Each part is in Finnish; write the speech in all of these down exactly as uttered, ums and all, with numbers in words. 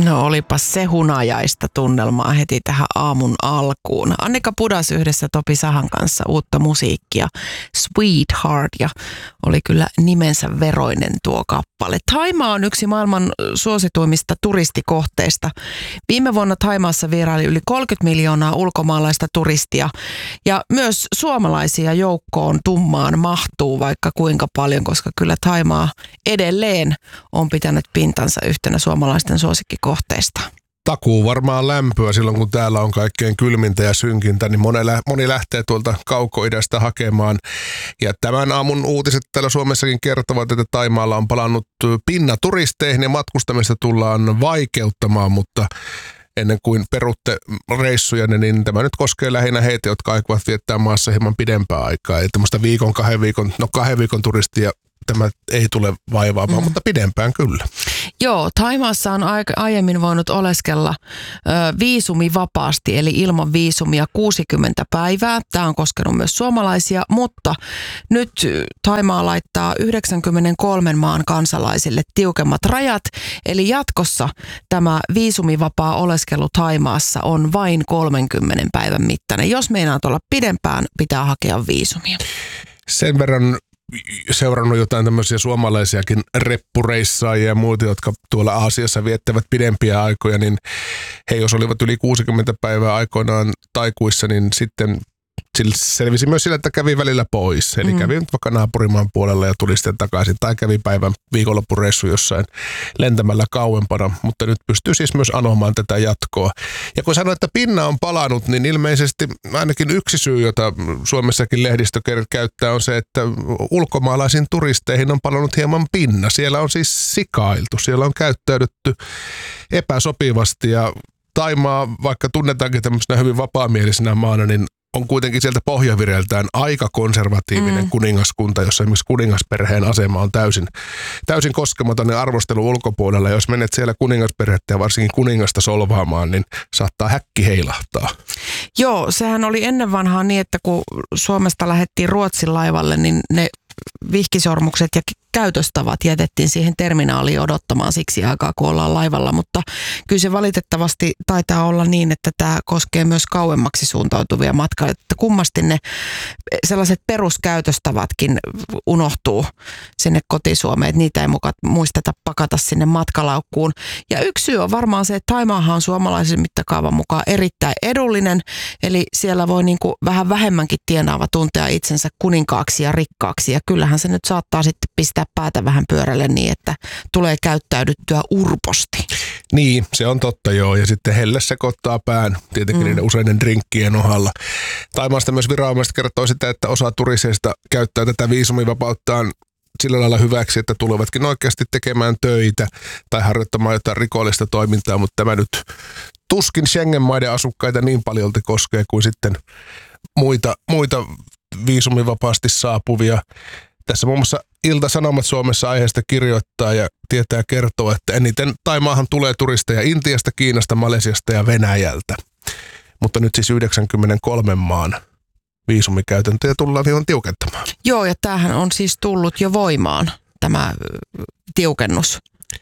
No olipas se hunajaista tunnelmaa heti tähän aamun alkuun. Annika Pudas yhdessä Topi Sahan kanssa uutta musiikkia, Sweetheart, ja oli kyllä nimensä veroinen tuo kappale. Thaimaa on yksi maailman suosituimmista turistikohteista. Viime vuonna Thaimaassa vieraili yli kolmekymmentä miljoonaa ulkomaalaista turistia, ja myös suomalaisia joukkoon tummaan mahtuu vaikka kuinka paljon, koska kyllä Thaimaa edelleen on pitänyt pintansa yhtenä suomalaisten suosikkikohteista. Takuu varmaan lämpöä silloin, kun täällä on kaikkein kylmintä ja synkintä, niin moni, moni lähtee tuolta kaukoidästä hakemaan. Ja tämän aamun uutiset täällä Suomessakin kertovat, että Thaimaalla on palannut pinna turisteihin ja matkustamista tullaan vaikeuttamaan, mutta ennen kuin perutte reissuja, niin tämä nyt koskee lähinnä heitä, jotka aikovat viettää maassa hieman pidempää aikaa. Eli tämmöistä viikon, kahden viikon, no kahden viikon turistia tämä ei tule vaivaamaan, mm. mutta pidempään kyllä. Joo, Thaimaassa on aika, aiemmin voinut oleskella ö, viisumi vapaasti, eli ilman viisumia kuusikymmentä päivää. Tämä on koskenut myös suomalaisia, mutta nyt Thaimaa laittaa yhdeksänkymmentäkolme maan kansalaisille tiukemmat rajat, eli jatkossa tämä viisumivapaa oleskelu Thaimaassa on vain kolmenkymmenen päivän mittainen. Jos meinaat olla pidempään, pitää hakea viisumia. Sen verran seurannut jotain tämmöisiä suomalaisiakin reppureissaajia ja muita, jotka tuolla Aasiassa viettävät pidempiä aikoja, niin he jos olivat yli kuusikymmentä päivää aikoinaan taikuissa, niin sitten selvisi myös sillä, että kävi välillä pois. Eli mm. kävi nyt vaikka naapurimaan puolella ja tuli sitten takaisin, tai kävi päivän viikonloppureissu jossain lentämällä kauempana, mutta nyt pystyy siis myös anomaan tätä jatkoa. Ja kun sanoin, että pinna on palannut, niin ilmeisesti ainakin yksi syy, jota Suomessakin lehdistö käyttää, on se, että ulkomaalaisiin turisteihin on palannut hieman pinna. Siellä on siis sikailtu, siellä on käyttäydytty epäsopivasti, ja Thaimaa, vaikka tunnetaankin tämmöisenä hyvin vapaamielisenä maana, niin on kuitenkin sieltä pohjavireltään aika konservatiivinen mm. kuningaskunta, jossa esimerkiksi kuningasperheen asema on täysin, täysin koskematon ja arvostelu ulkopuolella. Jos menet siellä kuningasperhettä ja varsinkin kuningasta solvaamaan, niin saattaa häkki heilahtaa. Joo, sehän oli ennen vanhaa niin, että kun Suomesta lähdettiin Ruotsin laivalle, niin ne vihkisormukset ja käytöstavat jätettiin siihen terminaaliin odottamaan siksi aikaa, kun ollaan laivalla, mutta kyllä se valitettavasti taitaa olla niin, että tämä koskee myös kauemmaksi suuntautuvia matkailijoita, että kummasti ne sellaiset peruskäytöstavatkin unohtuu sinne kotisuomeen, että niitä ei muka muisteta pakata sinne matkalaukkuun. Ja yksi syy on varmaan se, että Taimaahan on suomalaisen mittakaavan mukaan erittäin edullinen, eli siellä voi niin kuin vähän vähemmänkin tienaava tuntea itsensä kuninkaaksi ja rikkaaksi, ja kyllähän se nyt saattaa sitten pistää päätä vähän pyörälle niin, että tulee käyttäydyttyä urposti. Niin, se on totta joo, ja sitten helle sekoittaa pään tietenkin mm. niiden useiden drinkkien ohalla. Thaimaasta myös viranomaiset kertoo sitä, että osa turisteista käyttää tätä viisumivapauttaan sillä lailla hyväksi, että tulevatkin oikeasti tekemään töitä tai harjoittamaan jotain rikollista toimintaa, mutta tämä nyt tuskin Schengen-maiden asukkaita niin paljolti koskee kuin sitten muita, muita viisumivapaasti saapuvia. Tässä muun muassa Ilta-Sanomat Suomessa aiheesta kirjoittaa ja tietää kertoa, että eniten Taimaahan tulee turisteja Intiasta, Kiinasta, Malesiasta ja Venäjältä. Mutta nyt siis yhdeksänkymmentäkolme maan viisumikäytäntöjä tullaan hieman tiukentamaan. Joo, ja tämähän on siis tullut jo voimaan, tämä tiukennus.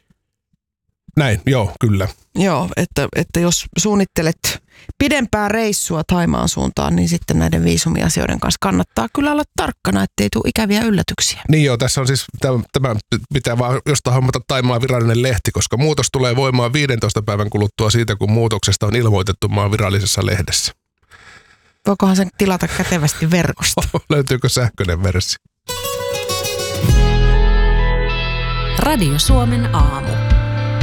Näin, joo, kyllä. Joo, että, että jos suunnittelet pidempää reissua Thaimaan suuntaan, niin sitten näiden viisumiasioiden kanssa kannattaa kyllä olla tarkkana, ettei tule ikäviä yllätyksiä. Niin joo, tässä on siis, tämä pitää vaan jostain hommata Thaimaan virallinen lehti, koska muutos tulee voimaan viidentoista päivän kuluttua siitä, kun muutoksesta on ilmoitettu maan virallisessa lehdessä. Voikohan sen tilata kätevästi verkosta? Löytyykö sähköinen versio? Radio Suomen aamu.